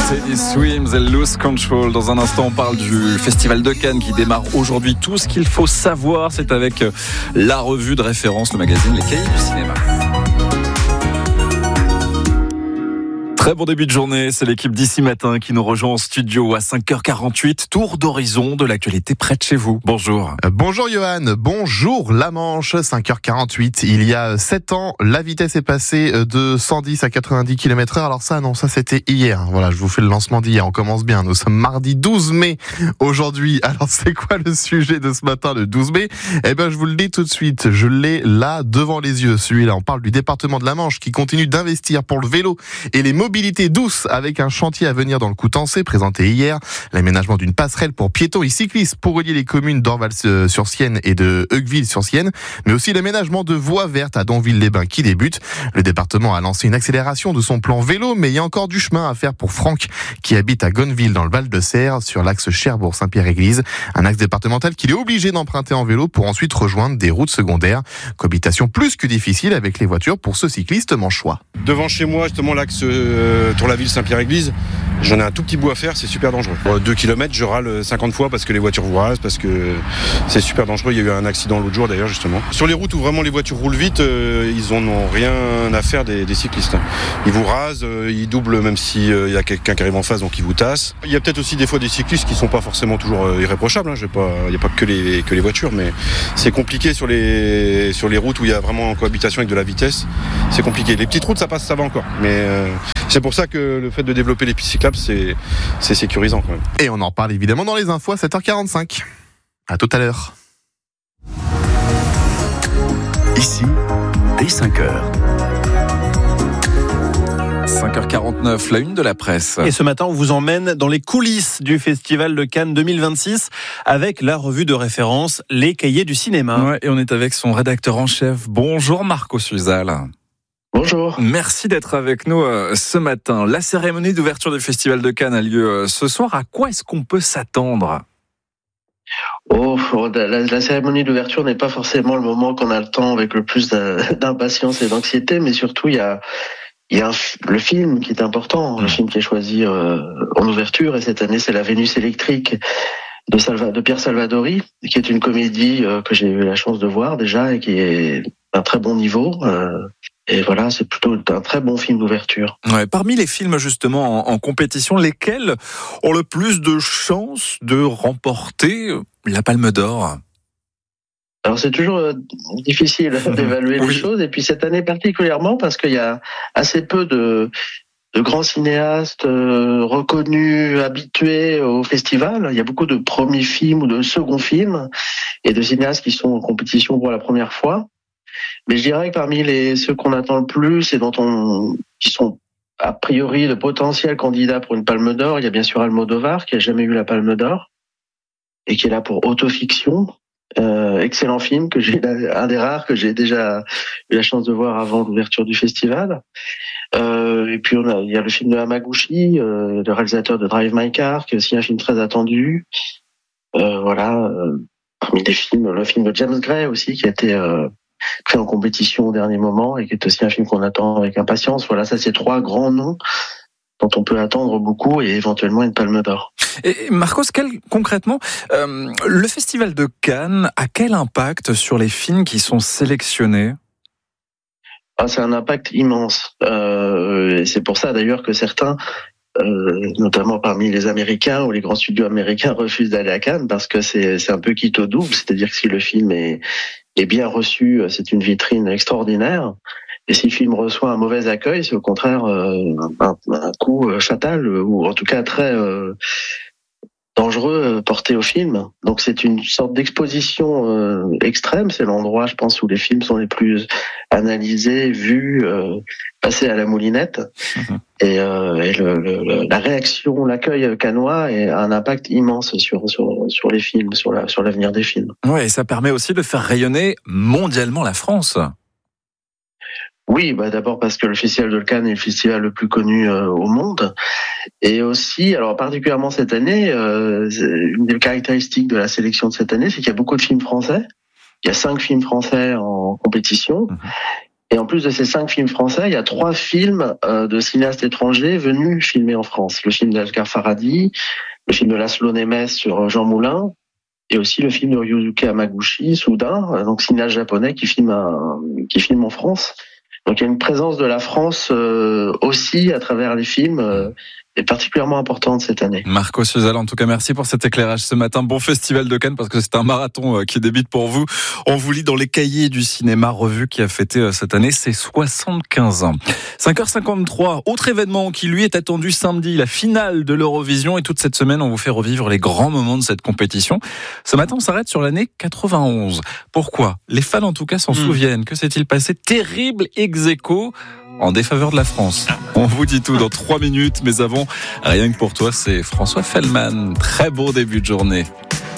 Teddy Swims et Lose Control. Dans un instant, on parle du Festival de Cannes qui démarre aujourd'hui. Tout ce qu'il faut savoir, c'est avec la revue de référence, le magazine Les Cahiers du cinéma. Très bon début de journée, c'est l'équipe d'ici matin qui nous rejoint en studio à 5h48. Tour d'horizon de l'actualité près de chez vous. Bonjour. Bonjour Johan, bonjour la Manche, 5h48. Il y a 7 ans, la vitesse est passée de 110 à 90 km/h. Alors ça c'était hier. Voilà, je vous fais le lancement d'hier, on commence bien. Nous sommes mardi 12 mai aujourd'hui. Alors c'est quoi le sujet de ce matin, le 12 mai ? Eh ben je vous le dis tout de suite, je l'ai là devant les yeux. Celui-là, on parle du département de la Manche qui continue d'investir pour le vélo et les mobilités douces avec un chantier à venir dans le Coutançais présenté hier. L'aménagement d'une passerelle pour piétons et cyclistes pour relier les communes d'Orval-sur-Sienne et de Heuqueville-sur-Sienne, mais aussi l'aménagement de voies vertes à Donville-les-Bains qui débute. Le département a lancé une accélération de son plan vélo, mais il y a encore du chemin à faire pour Franck qui habite à Gonneville dans le Val-de-Serre sur l'axe Cherbourg-Saint-Pierre-Église. Un axe départemental qu'il est obligé d'emprunter en vélo pour ensuite rejoindre des routes secondaires. Cohabitation plus que difficile avec les voitures pour ce cycliste manchois. Devant chez moi, justement, l'axe Tour-la-Ville Saint-Pierre-Église, j'en ai un tout petit bout à faire, c'est super dangereux. 2 km, je râle 50 fois parce que les voitures vous rasent, parce que c'est super dangereux. Il y a eu un accident l'autre jour d'ailleurs, justement. Sur les routes où vraiment les voitures roulent vite, ils en ont rien à faire des cyclistes. Ils vous rasent, ils doublent même s'il y a quelqu'un qui arrive en face, donc ils vous tassent. Il y a peut-être aussi des fois des cyclistes qui sont pas forcément toujours irréprochables. Il n'y a pas que les voitures, mais c'est compliqué sur les routes où il y a vraiment cohabitation avec de la vitesse. C'est compliqué. Les petites routes, ça passe, ça va encore. Mais c'est pour ça que le fait de développer les pistes cyclables, c'est sécurisant quand même. Et on en parle évidemment dans les infos à 7h45. À tout à l'heure. Ici, dès 5h. 5h49, la une de la presse. Et ce matin, on vous emmène dans les coulisses du Festival de Cannes 2026 avec la revue de référence Les Cahiers du cinéma. Ouais, et on est avec son rédacteur en chef. Bonjour Marco Suzal. Bonjour. Merci d'être avec nous ce matin. La cérémonie d'ouverture du Festival de Cannes a lieu ce soir. À quoi est-ce qu'on peut s'attendre ? La cérémonie d'ouverture n'est pas forcément le moment qu'on a le temps avec le plus d'impatience et d'anxiété, mais surtout il y a le film qui est important, le film qui est choisi en ouverture, et cette année c'est La Vénus électrique de Pierre Salvadori, qui est une comédie que j'ai eu la chance de voir déjà et qui est d'un très bon niveau. Et voilà, c'est plutôt un très bon film d'ouverture. Ouais, parmi les films justement en compétition, lesquels ont le plus de chances de remporter la Palme d'Or ? Alors c'est toujours difficile d'évaluer les choses, et puis cette année particulièrement parce qu'il y a assez peu de grands cinéastes reconnus, habitués au festival. Il y a beaucoup de premiers films ou de seconds films et de cinéastes qui sont en compétition pour la première fois. Mais je dirais que parmi ceux qu'on attend le plus et qui sont a priori de potentiels candidats pour une Palme d'Or, il y a bien sûr Almodovar qui a jamais eu la Palme d'Or et qui est là pour Autofiction. Excellent film un des rares que j'ai déjà eu la chance de voir avant l'ouverture du festival. Et puis il y a le film de Hamaguchi, le réalisateur de Drive My Car, qui est aussi un film très attendu. Parmi les films, le film de James Gray aussi, qui a été fait en compétition au dernier moment et qui est aussi un film qu'on attend avec impatience. Voilà, ça c'est 3 grands noms dont on peut attendre beaucoup et éventuellement une Palme d'Or. Et Marcos, concrètement, le Festival de Cannes a quel impact sur les films qui sont sélectionnés ? C'est un impact immense. Et c'est pour ça d'ailleurs que certains, notamment parmi les Américains ou les grands studios américains, refusent d'aller à Cannes parce que c'est un peu quitte au double. C'est-à-dire que si le film est bien reçu, c'est une vitrine extraordinaire. Et si le film reçoit un mauvais accueil, c'est au contraire un coup fatal, ou en tout cas très dangereux porté au film. Donc c'est une sorte d'exposition extrême. C'est l'endroit, je pense, où les films sont les plus analysés, vus, passés à la moulinette. Et la réaction, l'accueil cannois a un impact immense sur les films, sur l'avenir des films. Ouais, et ça permet aussi de faire rayonner mondialement la France. Oui, d'abord parce que le Festival de Cannes est le festival le plus connu au monde. Et aussi, alors particulièrement cette année, une des caractéristiques de la sélection de cette année, c'est qu'il y a beaucoup de films français. Il y a 5 films français en compétition. Et en plus de ces 5 films français, il y a 3 films de cinéastes étrangers venus filmer en France. Le film d'Asghar Farhadi, le film de Laszlo Nemes sur Jean Moulin, et aussi le film de Ryusuke Hamaguchi, Soudain, donc cinéaste japonais qui filme en France. Donc il y a une présence de la France aussi à travers les films est particulièrement importante cette année. Marco Suzal, en tout cas, merci pour cet éclairage ce matin. Bon festival de Cannes, parce que c'est un marathon qui débute pour vous. On vous lit dans les cahiers du cinéma, revue qui a fêté cette année ses 75 ans. 5h53, autre événement qui lui est attendu samedi, la finale de l'Eurovision. Et toute cette semaine, on vous fait revivre les grands moments de cette compétition. Ce matin, on s'arrête sur l'année 91. Pourquoi ? Les fans, en tout cas, s'en souviennent. Que s'est-il passé ? Terrible ex-aequo en défaveur de la France. On vous dit tout dans 3 minutes, mais avant, rien que pour toi, c'est François Fellman. Très beau début de journée.